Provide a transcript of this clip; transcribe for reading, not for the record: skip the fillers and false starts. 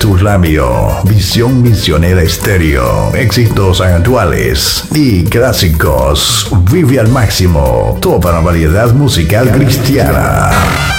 tus labios. Visión Misionera Estéreo. Éxitos actuales y clásicos. Vive al máximo toda la variedad musical cristiana.